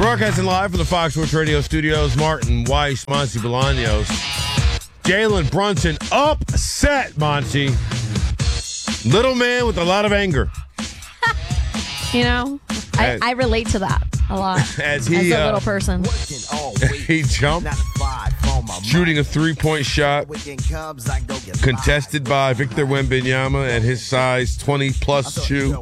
Broadcasting live from the Fox Sports Radio studios, Martin Weiss, Monty Bolaños. Jalen Brunson upset, Monty. Little man with a lot of anger. You know, I relate to that a lot as a little person. He jumped, shooting a three-point shot, contested by Victor Wembanyama at his size 20-plus shoe.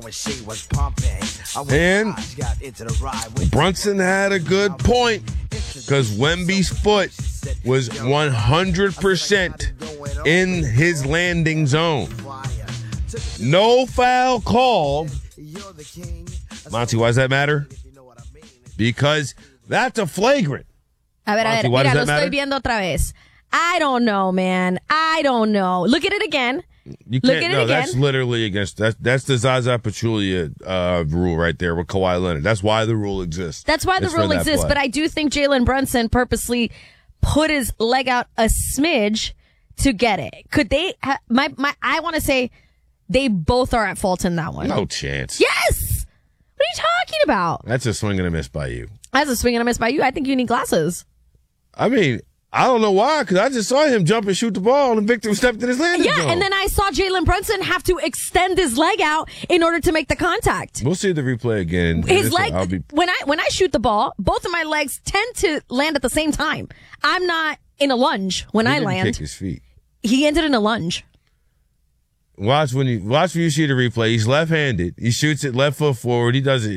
And Brunson had a good point because Wemby's foot was 100% in his landing zone. No foul called. Monty, why does that matter? Because that's a flagrant. A ver, Monty, why does that matter? Estoy viendo otra vez. I don't know, man. I don't know. Look at it again. You can't. No, that's literally against. That's the Zaza Pachulia rule right there with Kawhi Leonard. That's why the rule exists. That's why the rule exists. But I do think Jalen Brunson purposely put his leg out a smidge to get it. Could they? I want to say they both are at fault in that one. No chance. Yes. What are you talking about? That's a swing and a miss by you. That's a swing and a miss by you. I think you need glasses. I mean, I don't know why, because I just saw him jump and shoot the ball, and Victor stepped in his landing zone. Yeah, and then I saw Jalen Brunson have to extend his leg out in order to make the contact. We'll see the replay again. His leg, when I shoot the ball, both of my legs tend to land at the same time. I'm not in a lunge when I land. Kick his feet. He ended in a lunge. Watch when you see the replay. He's left-handed. He shoots it left foot forward. He does it.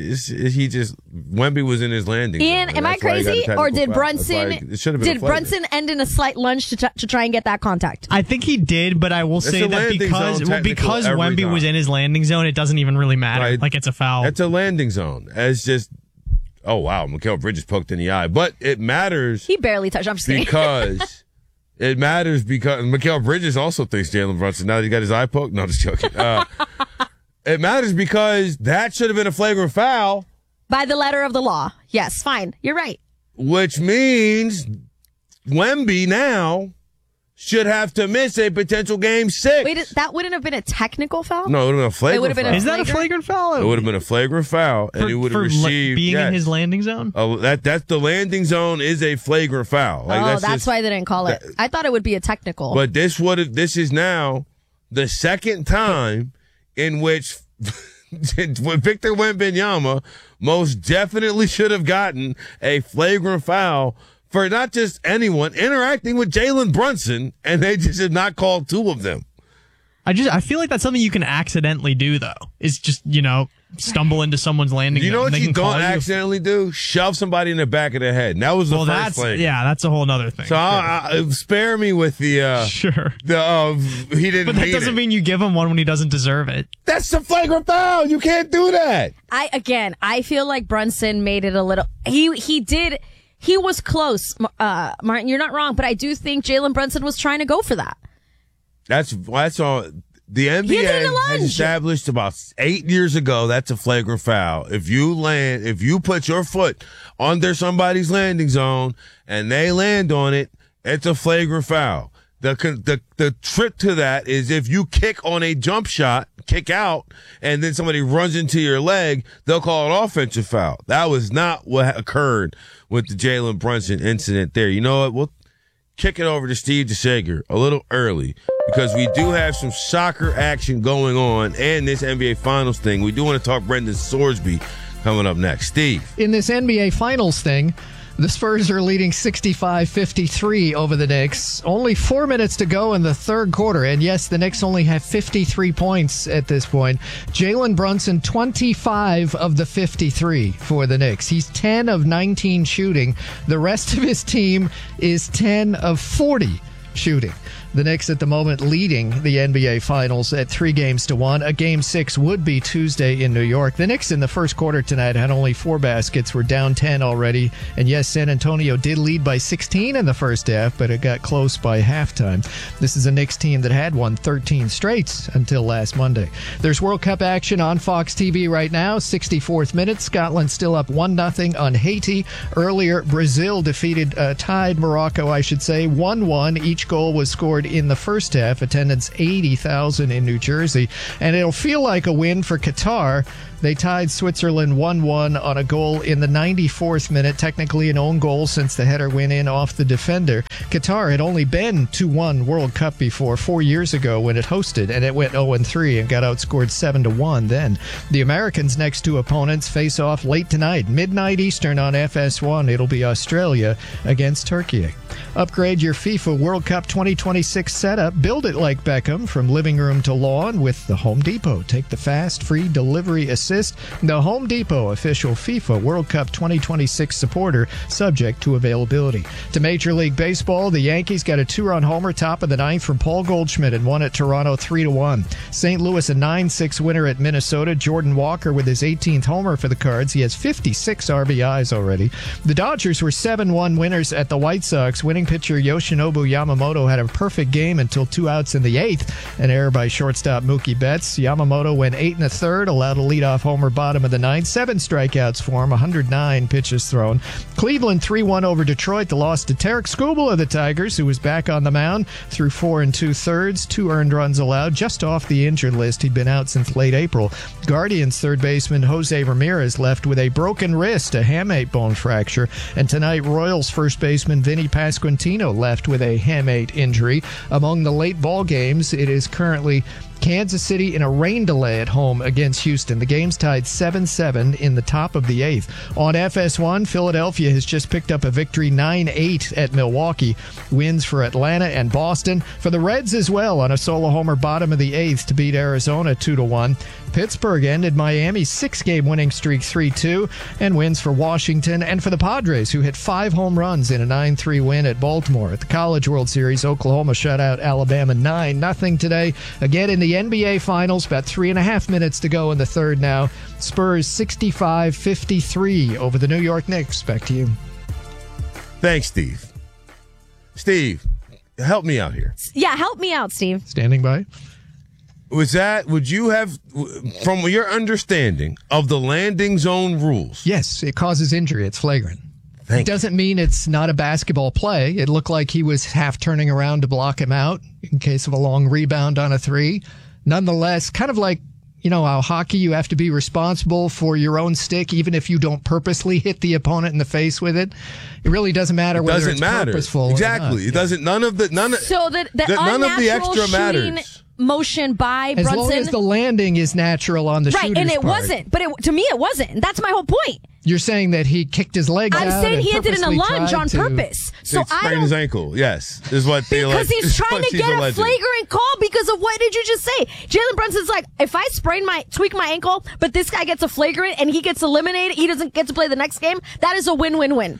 Wemby was in his landing zone. Ian, am I crazy, or did Brunson end in a slight lunge to try and get that contact? I think he did, but I will say that because Wemby was in his landing zone, it doesn't even really matter. Right. Like, it's a foul. It's a landing zone. It's just, oh wow, Mikal Bridges poked in the eye, but it matters. He barely touched. I'm just saying. Because. It matters because Mikal Bridges also thinks Jalen Brunson, now that he got his eye poked. No, just joking. It matters because that should have been a flagrant foul. By the letter of the law. Yes, fine. You're right. Which means Wemby now should have to miss a potential game 6. Wait, that wouldn't have been a technical foul? No, it would have been a flagrant foul. Is that a flagrant foul? It would have been a flagrant foul, and he would have received being in his landing zone. That's the landing zone is a flagrant foul. That's why they didn't call it. I thought it would be a technical. But this is now the second time in which Victor Wembanyama most definitely should have gotten a flagrant foul for not just anyone interacting with Jalen Brunson, and they just have not called 2 of them. I feel like that's something you can accidentally do, though. Is just, stumble into someone's landing zone. You know what you don't accidentally do? Shove somebody in the back of the head. And that was the first flag. Yeah, that's a whole other thing. So spare me with the sure. He didn't. But that doesn't mean you give him one when he doesn't deserve it. That's the flagrant foul. You can't do that. I feel like Brunson made it a little. He did. He was close, Martin. You're not wrong, but I do think Jalen Brunson was trying to go for that. That's all. The NBA has established about 8 years ago that's a flagrant foul. If you put your foot under somebody's landing zone and they land on it, it's a flagrant foul. The trick to that is if you kick on a jump shot, kick out, and then somebody runs into your leg, they'll call it offensive foul. That was not what occurred with the Jalen Brunson incident there. You know what? We'll kick it over to Steve DeSager a little early because we do have some soccer action going on and this NBA Finals thing. We do want to talk Brendan Sorsby coming up next. Steve. In this NBA Finals thing, the Spurs are leading 65-53 over the Knicks. Only 4 minutes to go in the third quarter. And yes, the Knicks only have 53 points at this point. Jalen Brunson, 25 of the 53 for the Knicks. He's 10 of 19 shooting. The rest of his team is 10 of 40 shooting. The Knicks at the moment leading the NBA Finals at 3-1. A Game 6 would be Tuesday in New York. The Knicks in the first quarter tonight had only 4 baskets, were down 10 already. And yes, San Antonio did lead by 16 in the first half, but it got close by halftime. This is a Knicks team that had won 13 straight until last Monday. There's World Cup action on Fox TV right now. 64th minute. Scotland still up 1-0 on Haiti. Earlier, Brazil tied Morocco, 1-1. Each Each goal was scored in the first half. Attendance 80,000 in New Jersey. And it'll feel like a win for Qatar. They tied Switzerland 1-1 on a goal in the 94th minute, technically an own goal since the header went in off the defender. Qatar had only been to one World Cup before 4 years ago when it hosted, and it went 0-3 and got outscored 7-1 then. The Americans' next two opponents face off late tonight, midnight Eastern on FS1. It'll be Australia against Turkey. Upgrade your FIFA World Cup 2026 setup. Build it like Beckham from living room to lawn with the Home Depot. Take the fast, free delivery assist. The Home Depot, official FIFA World Cup 2026 supporter, subject to availability. To Major League Baseball, the Yankees got a 2-run homer top of the ninth from Paul Goldschmidt and won at Toronto 3-1. St. Louis a 9-6 winner at Minnesota. Jordan Walker with his 18th homer for the Cards. He has 56 RBIs already. The Dodgers were 7-1 winners at the White Sox. Winning pitcher Yoshinobu Yamamoto had a perfect game until 2 outs in the 8th. An error by shortstop Mookie Betts. Yamamoto went 8 1/3, allowed a leadoff homer bottom of the 9th. 7 strikeouts for him, 109 pitches thrown. Cleveland 3-1 over Detroit. The loss to Tarek Skubal of the Tigers, who was back on the mound through 4 2/3. 2 earned runs allowed, just off the injured list. He'd been out since late April. Guardians third baseman Jose Ramirez left with a broken wrist, a hamate bone fracture. And tonight, Royals first baseman Vinny Pasquantino left with a hamate injury. Among the late ball games, it is currently Kansas City in a rain delay at home against Houston. The game's tied 7-7 in the top of the 8th. On FS1, Philadelphia has just picked up a victory 9-8 at Milwaukee. Wins for Atlanta and Boston. For the Reds as well on a solo homer bottom of the 8th to beat Arizona 2-1. Pittsburgh ended Miami's 6-game winning streak 3-2 and wins for Washington and for the Padres, who hit 5 home runs in a 9-3 win at Baltimore. At the College World Series, Oklahoma shut out Alabama 9-0 today. Again in the NBA Finals, about 3.5 minutes to go in the third now. Spurs 65-53 over the New York Knicks. Back to you. Thanks, Steve. Steve, help me out here. Yeah, help me out, Steve. Standing by. Would you have, from your understanding of the landing zone rules? Yes, it causes injury. It's flagrant. It doesn't mean it's not a basketball play. It looked like he was half turning around to block him out in case of a long rebound on a 3. Nonetheless, kind of like, you know, how hockey, you have to be responsible for your own stick, even if you don't purposely hit the opponent in the face with it. It really doesn't matter whether it's purposeful exactly. or not. It doesn't. None of the none of the extra shooting matters. Motion by as Brunson. long as the landing is natural on the shooter's and it part. wasn't. But to me, it wasn't. That's my whole point. You're saying that he kicked his legs out. I'm saying he did it in a purposely lunge tried on to- purpose. So I sprained don't. his ankle. Yes, is what they Because he's trying to get a flagrant call because of what did you just say? Jalen Brunson's like, if I tweak my ankle, but this guy gets a flagrant and he gets eliminated, he doesn't get to play the next game. That is a win-win-win.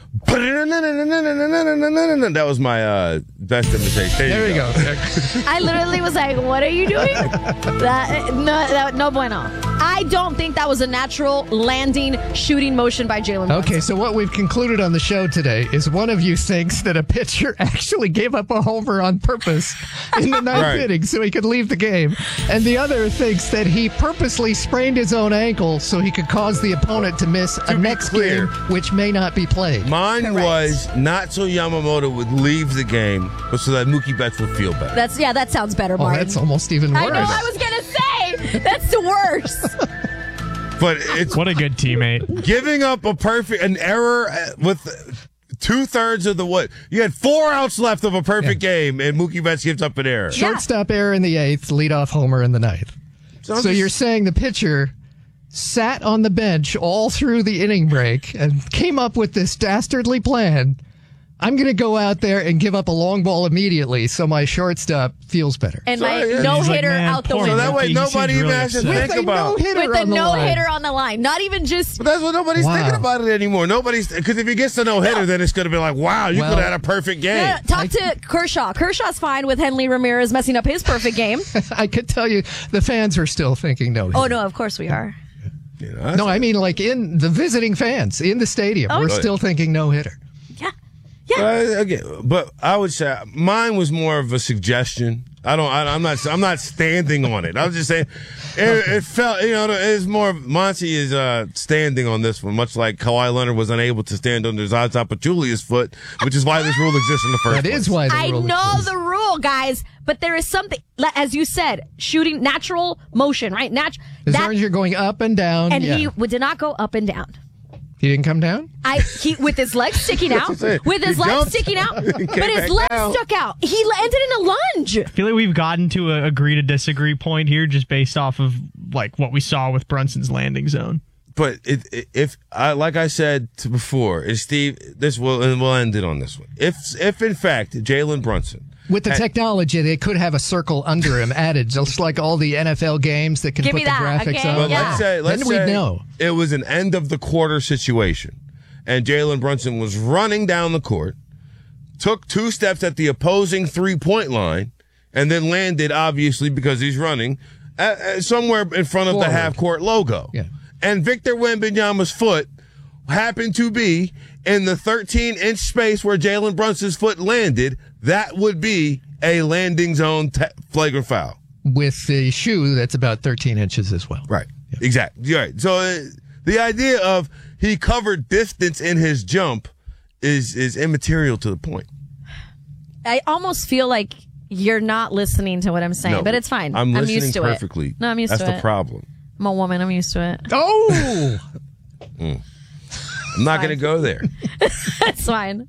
That was my best imitation. There you go. I literally was like, what are you doing? No bueno. I don't think that was a natural landing shooting motion by Jalen Brunson. Okay, so what we've concluded on the show today is one of you thinks that a pitcher actually gave up a homer on purpose in the ninth inning so he could leave the game. And the other thinks that he purposely sprained his own ankle so he could cause the opponent to miss a next game, which may not be played. Mine was not so Yamamoto would leave the game, but so that Mookie Betts would feel better. That sounds better, Martin. Oh, that's almost even worse. I know, I was going to say, that's the worst. But it's what a good teammate. Giving up an error with 2/3 of the what? You had 4 outs left of a perfect game, and Mookie Betts gives up an error. Shortstop error in the 8th, leadoff homer in the 9th. So you're saying the pitcher sat on the bench all through the inning break and came up with this dastardly plan. I'm going to go out there and give up a long ball immediately so my shortstop feels better. And my no-hitter out the window. So that way nobody even has to think about With a no-hitter on the line. Not even just... But that's what nobody's thinking about it anymore. Because if he gets the no-hitter, then it's going to be like, wow, you could have had a perfect game. No, talk to Kershaw. Kershaw's fine with Henley Ramirez messing up his perfect game. I could tell you the fans are still thinking no-hitter. Oh, no, of course we are. No, I mean like in the visiting fans in the stadium. We're still thinking no-hitter. Yeah, Yeah. But I would say mine was more of a suggestion. I'm not standing on it. I was just saying it felt, it's more of Monty is standing on this one, much like Kawhi Leonard was unable to stand under Zaza Pachulia's foot, which is why this rule exists in the first place. That is why the rule exists. I know the rule, guys, but there is something, as you said, shooting natural motion, right? As long as you're going up and down. And he did not go up and down. He didn't come down? With his legs sticking out. But his legs stuck out. He landed in a lunge. I feel like we've gotten to a agree to disagree point here just based off of like what we saw with Brunson's landing zone. But like I said before, Steve, we'll end it on this one. If in fact Jalen Brunson, with the technology, they could have a circle under him added, just like all the NFL games that can put the graphics on. But let's say we'd know. It was an end of the quarter situation, and Jalen Brunson was running down the court, took 2 steps at the opposing 3-point line, and then landed, obviously, because he's running, somewhere in front of the half-court logo. Yeah. And Victor Wembanyama's foot happened to be in the 13-inch space where Jalen Brunson's foot landed. That would be a landing zone flagrant foul. With the shoe that's about 13 inches as well. Right. Yeah. Exactly. Right. So the idea of he covered distance in his jump is immaterial to the point. I almost feel like you're not listening to what I'm saying, but it's fine. I'm listening used to perfectly. It. No, I'm used to it. That's the problem. I'm a woman. I'm used to it. Oh! I'm not going to go there. That's fine.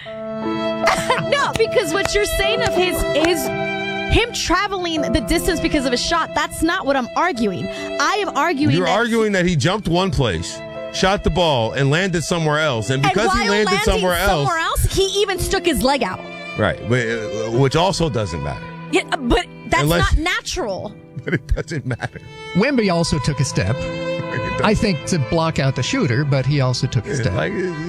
No, because what you're saying of his him traveling the distance because of a shot, that's not what I'm arguing. I am arguing You're arguing that he jumped one place, shot the ball, and landed somewhere else. And because he landed somewhere else, he even stuck his leg out. Right, which also doesn't matter. Yeah, but that's not natural. But it doesn't matter. Wemby also took a step. I think to block out the shooter, but he also took a step.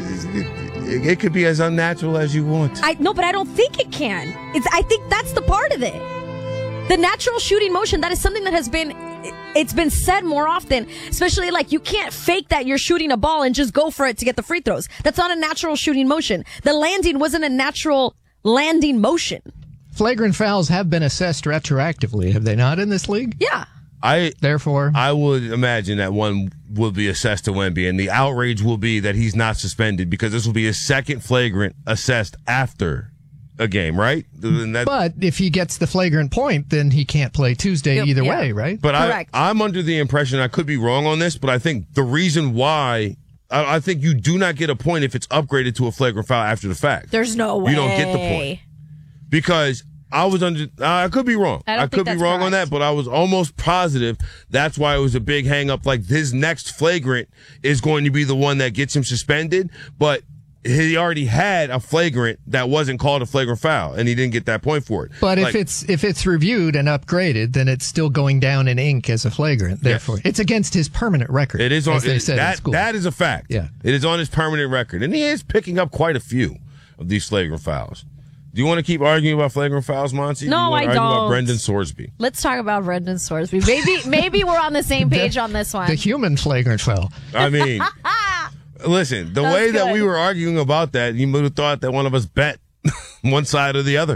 It could be as unnatural as you want. No, but I don't think it can. I think that's the part of it. The natural shooting motion, that is something that it's been said more often, especially like you can't fake that you're shooting a ball and just go for it to get the free throws. That's not a natural shooting motion. The landing wasn't a natural landing motion. Flagrant fouls have been assessed retroactively, have they not, in this league? Yeah. Therefore, I would imagine that one will be assessed to Wemby, and the outrage will be that he's not suspended because this will be his second flagrant assessed after a game, right? But if he gets the flagrant point, then he can't play Tuesday either way, right? But I'm under the impression, I could be wrong on this, but I think the reason why, I think you do not get a point if it's upgraded to a flagrant foul after the fact. There's no way. You don't get the point. Because I could be wrong. I could be wrong on that, but I was almost positive that's why it was a big hang up. Like his next flagrant is going to be the one that gets him suspended, but he already had a flagrant that wasn't called a flagrant foul, and he didn't get that point for it. But if it's reviewed and upgraded, then it's still going down in ink as a flagrant. Therefore, it's against his permanent record. It is on. As they said in school. That is a fact. Yeah, it is on his permanent record, and he is picking up quite a few of these flagrant fouls. Do you want to keep arguing about flagrant fouls, Monty? No, I don't. About Brendan Sorsby. Let's talk about Brendan Sorsby. Maybe we're on the same page on this one. The human flagrant foul. I mean, listen, the way that we were arguing about that, you would have thought that one of us bet one side or the other.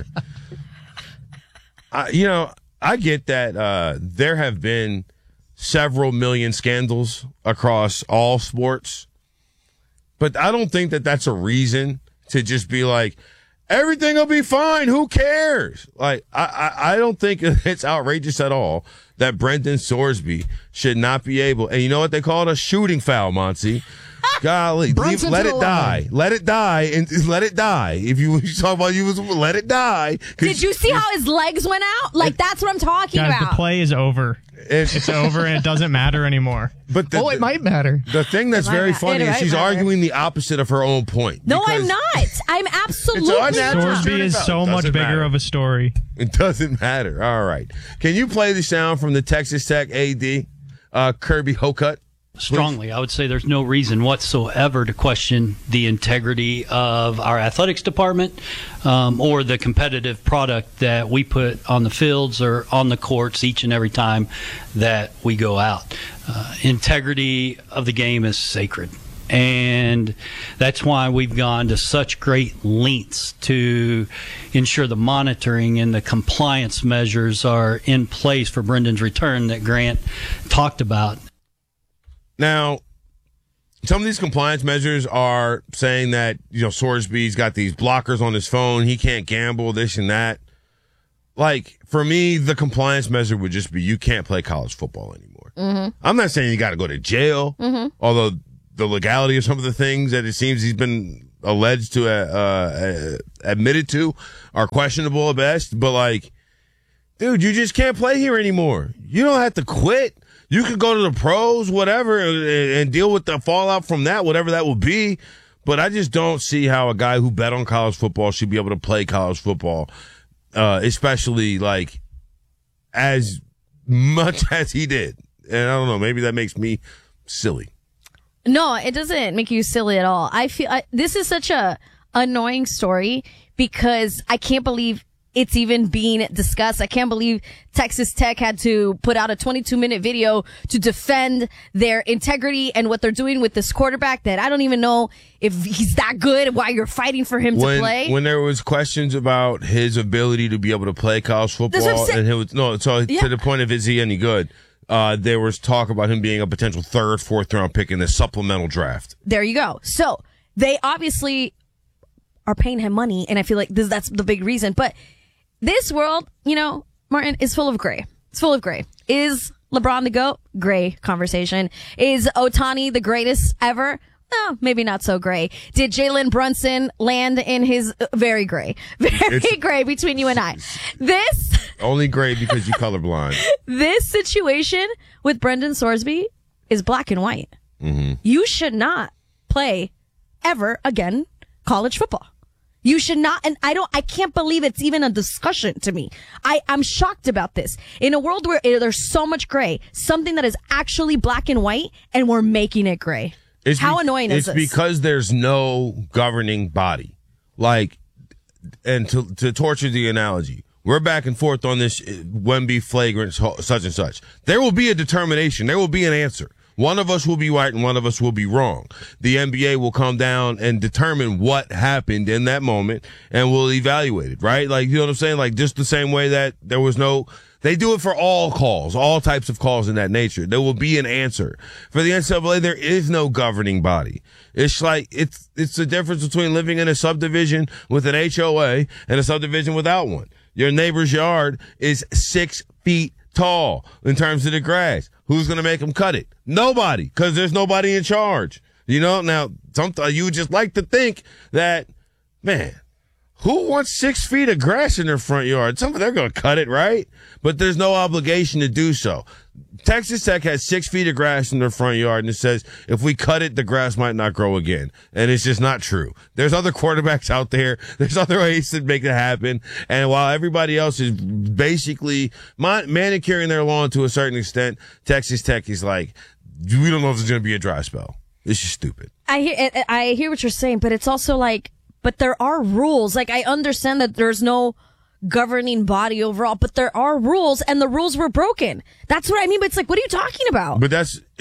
I get that there have been several million scandals across all sports, but I don't think that that's a reason to just be like, everything will be fine. Who cares? Like, I don't think it's outrageous at all that Brendan Sorsby should not be able. And you know what they call it? A shooting foul, Monty. Golly, let it die. Let it die and let it die. If you talk about let it die. Did you see how his legs went out? Like, that's what I'm talking about. The play is over. It's over and it doesn't matter anymore. But it might matter. The thing that's very funny is she's arguing the opposite of her own point. No, I'm not. I'm absolutely not. Sorsby is so much bigger of a story. It doesn't matter. All right. Can you play the sound from the Texas Tech AD, Kirby Hocutt? Strongly, I would say there's no reason whatsoever to question the integrity of our athletics department or the competitive product that we put on the fields or on the courts each and every time that we go out. Integrity of the game is sacred. And that's why we've gone to such great lengths to ensure the monitoring and the compliance measures are in place for Brendan's return that Grant talked about. Now, some of these compliance measures are saying that, Sorsby's got these blockers on his phone. He can't gamble, this and that. Like, for me, the compliance measure would just be you can't play college football anymore. Mm-hmm. I'm not saying you got to go to jail, although the legality of some of the things that it seems he's been alleged to admitted to are questionable at best. But, like, dude, you just can't play here anymore. You don't have to quit. You could go to the pros, whatever, and deal with the fallout from that, whatever that will be. But I just don't see how a guy who bet on college football should be able to play college football, especially, like, as much as he did. And I don't know, maybe that makes me silly. No, it doesn't make you silly at all. I feel this is such a annoying story because I can't believe it's even being discussed. I can't believe Texas Tech had to put out a 22-minute video to defend their integrity and what they're doing with this quarterback that I don't even know if he's that good, why you're fighting for him to play. When there was questions about his ability to be able to play college football, and to the point of is he any good, there was talk about him being a potential 3rd, 4th round pick in the supplemental draft. There you go. So they obviously are paying him money, and I feel like that's the big reason. But this world, Martin, is full of gray. It's full of gray. Is LeBron the GOAT? Gray conversation. Is Ohtani the greatest ever? No, maybe not so gray. Did Jalen Brunson land in his very gray? Very gray between you and I. This only gray because you colorblind. This situation with Brendan Sorsby is black and white. Mm-hmm. You should not play ever again college football. You should not, and I can't believe it's even a discussion to me. I'm shocked about this. In a world where there's so much gray, something that is actually black and white, and we're making it gray. How annoying is this? It's because there's no governing body. Like, and to torture the analogy, we're back and forth on this Wemby flagrant such and such. There will be a determination. There will be an answer. One of us will be right and one of us will be wrong. The NBA will come down and determine what happened in that moment and we'll evaluate it, right? Like, you know what I'm saying? Like, just the same way that there was they do it for all calls, all types of calls in that nature. There will be an answer. For the NCAA, there is no governing body. It's like, it's the difference between living in a subdivision with an HOA and a subdivision without one. Your neighbor's yard is 6 feet tall in terms of the grass. Who's going to make them cut it? Nobody, because there's nobody in charge. Now, sometimes you would just like to think that, man, who wants 6 feet of grass in their front yard? They're going to cut it, right? But there's no obligation to do so. Texas Tech has 6 feet of grass in their front yard, and it says if we cut it, the grass might not grow again. And it's just not true. There's other quarterbacks out there. There's other ways to make it happen. And while everybody else is basically manicuring their lawn to a certain extent, Texas Tech is like, we don't know if there's going to be a dry spell. It's just stupid. I hear what you're saying, but it's also like, but there are rules. Like, I understand that there's no governing body overall, but there are rules, and the rules were broken. That's what I mean. But it's like, what are you talking about? But there should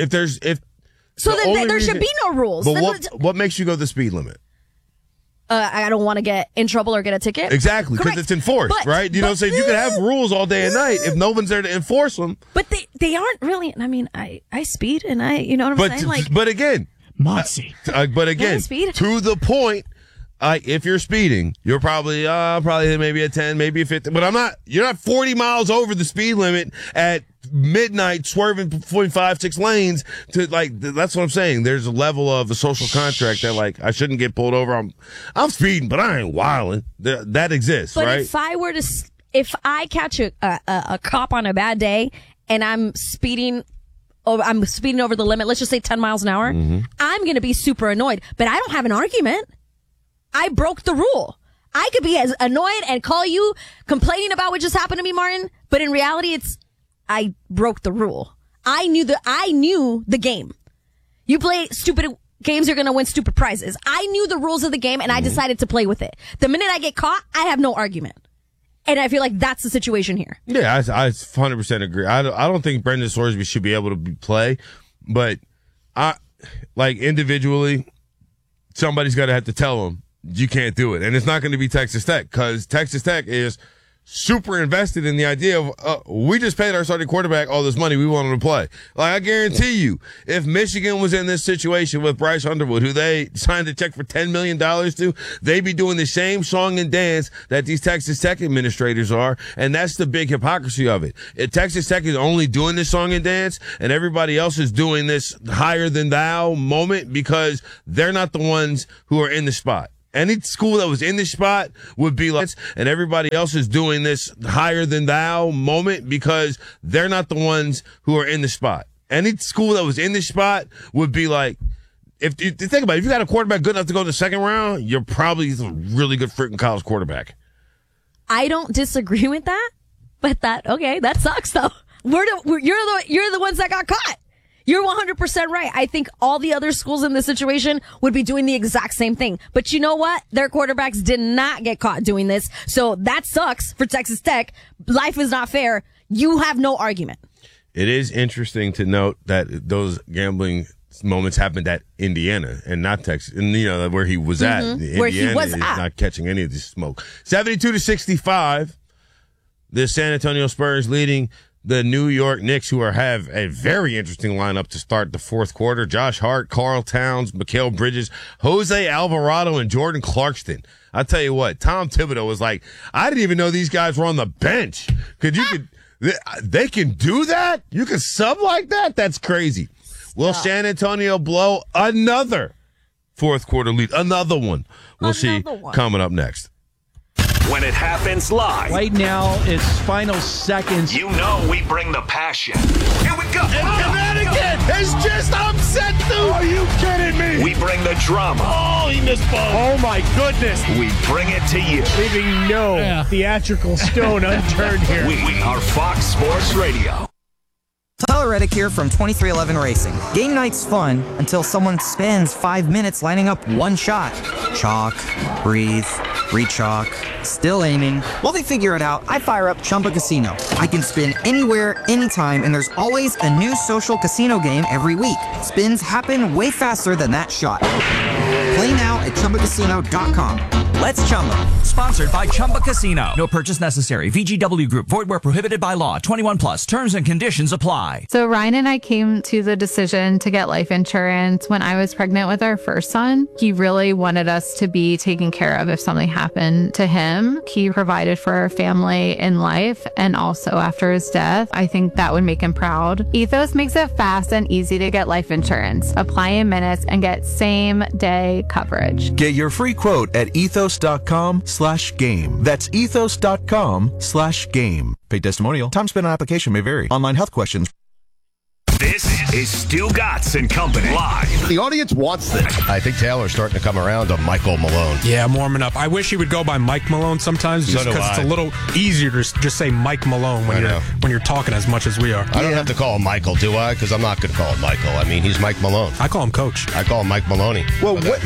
be no rules. But what makes you go the speed limit? I don't want to get in trouble or get a ticket. Exactly, because it's enforced, right? You can have rules all day and night if no one's there to enforce them. But they aren't really. I mean, I speed, and you know what I'm saying? Like, but again, Motsy. But again, to the point. If you're speeding, you're probably maybe a 10, maybe a 50, but you're not 40 miles over the speed limit at midnight swerving between 5-6 lanes that's what I'm saying. There's a level of a social contract that I shouldn't get pulled over. I'm speeding, but I ain't wilding. That exists, but right? But if I catch a cop on a bad day and I'm speeding over the limit, let's just say 10 miles an hour, I'm going to be super annoyed, but I don't have an argument. I broke the rule. I could be as annoyed and call you complaining about what just happened to me, Martin, but in reality, I broke the rule. I knew the game. You play stupid games, you're going to win stupid prizes. I knew the rules of the game, and I decided to play with it. The minute I get caught, I have no argument. And I feel like that's the situation here. Yeah, I 100% agree. I don't think Brendan Sorsby should be able to play, but like individually, somebody's got to have to tell them you can't do it. And it's not going to be Texas Tech, because Texas Tech is super invested in the idea of we just paid our starting quarterback all this money, we want him to play. Like, I guarantee you, if Michigan was in this situation with Bryce Underwood, who they signed a check for $10 million to, they'd be doing the same song and dance that these Texas Tech administrators are, and that's the big hypocrisy of it. If Texas Tech is only doing this song and dance, and everybody else is doing this higher than thou moment because they're not the ones who are in the spot. Any school that was in this spot would be like, and everybody else is doing this higher than thou moment because they're not the ones who are in the spot. Any school that was in this spot would be like, if you think about it, if you got a quarterback good enough to go in the second round, you're probably a really good freaking college quarterback. I don't disagree with that, but that sucks though. You're the ones that got caught. You're 100% right. I think all the other schools in this situation would be doing the exact same thing. But you know what? Their quarterbacks did not get caught doing this. So that sucks for Texas Tech. Life is not fair. You have no argument. It is interesting to note that those gambling moments happened at Indiana and not Texas. And, where he was at. Where he was is at. Not catching any of this smoke. 72-65. The San Antonio Spurs leading the New York Knicks, who have a very interesting lineup to start the fourth quarter. Josh Hart, Karl Towns, Mikal Bridges, Jose Alvarado, and Jordan Clarkson. I'll tell you what, Tom Thibodeau was like, I didn't even know these guys were on the bench. They can do that? You can sub like that? That's crazy. Will San Antonio blow another fourth quarter lead? Another one. We'll see coming up next. When it happens live. Right now, it's final seconds. You know we bring the passion. Here we go. And Connecticut has just upset them. Are you kidding me? We bring the drama. Oh, he missed ball. Oh, my goodness. We bring it to you. Leaving no theatrical stone unturned here. We are Fox Sports Radio. Tyler Reddick here from 2311 Racing. Game night's fun until someone spends 5 minutes lining up one shot. Chalk, breathe, re-chalk, still aiming. While they figure it out, I fire up Chumba Casino. I can spin anywhere, anytime, and there's always a new social casino game every week. Spins happen way faster than that shot. Play now at ChumbaCasino.com. Let's Chumba. Sponsored by Chumba Casino. No purchase necessary. VGW Group. Void where prohibited by law. 21 plus. Terms and conditions apply. So Ryan and I came to the decision to get life insurance when I was pregnant with our first son. He really wanted us to be taken care of if something happened to him. He provided for our family in life and also after his death. I think that would make him proud. Ethos makes it fast and easy to get life insurance. Apply in minutes and get same day coverage. Get your free quote at ethos.com/game. That's ethos.com/game. Paid testimonial. Time spent on application may vary. Online health questions. This is Stu Gatz and Company live. The audience wants this. I think Taylor's starting to come around to Michael Malone. Yeah, I'm warming up. I wish he would go by Mike Malone sometimes, just because it's a little easier to just say Mike Malone when you're talking as much as we are. I don't have to call him Michael, do I? Because I'm not going to call him Michael. I mean, he's Mike Malone. I call him Coach. I call him Mike Maloney. Well, what?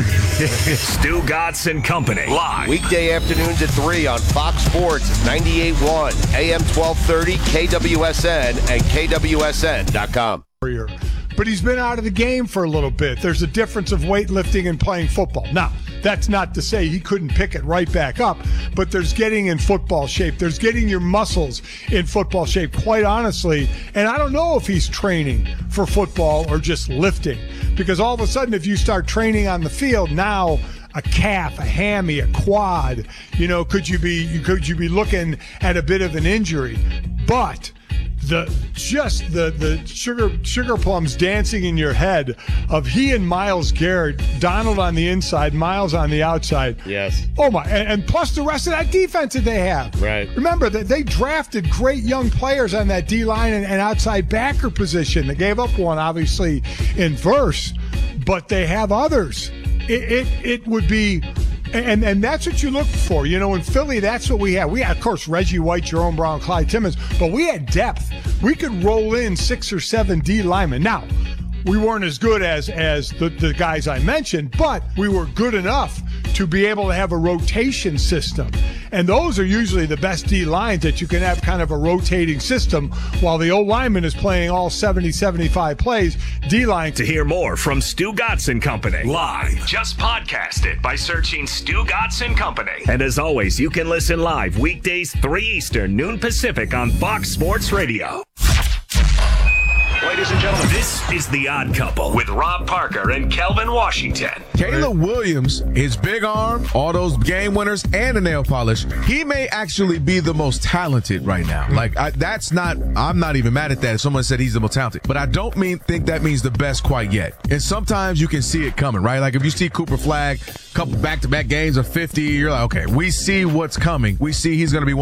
Stu Gatz and Company live. Weekday afternoons at 3 on Fox Sports 98.1, AM 1230, KWSN, and KWSN.com. But he's been out of the game for a little bit. There's a difference of weightlifting and playing football. Now, that's not to say he couldn't pick it right back up, but there's getting in football shape. There's getting your muscles in football shape, quite honestly. And I don't know if he's training for football or just lifting, because all of a sudden, if you start training on the field now, a calf, a hammy, a quad, could you be looking at a bit of an injury? But the sugar plums dancing in your head of he and Myles Garrett, Donald on the inside, Myles on the outside. Yes. Oh my! And plus the rest of that defense that they have. Right. Remember that they drafted great young players on that D line and outside backer position. They gave up one, obviously, in Verse, but they have others. It would be. And that's what you look for. In Philly, that's what we had. We had, of course, Reggie White, Jerome Brown, Clyde Timmons, but we had depth. We could roll in 6 or 7 D linemen. Now, we weren't as good as the guys I mentioned, but we were good enough to be able to have a rotation system. And those are usually the best D lines, that you can have kind of a rotating system while the old lineman is playing all 70, 75 plays. D line. To hear more from Stu Gatz and Company live, just podcast it by searching Stu Gatz and Company. And as always, you can listen live weekdays 3 Eastern, noon Pacific on Fox Sports Radio. Ladies and gentlemen, this is The Odd Couple with Rob Parker and Kelvin Washington. Caleb Williams, his big arm, all those game winners, and the nail polish, he may actually be the most talented right now. I'm not even mad at that if someone said he's the most talented. But I don't think that means the best quite yet. And sometimes you can see it coming, right? Like if you see Cooper Flagg, couple back-to-back games of 50, you're like, okay, we see what's coming. We see he's going to be one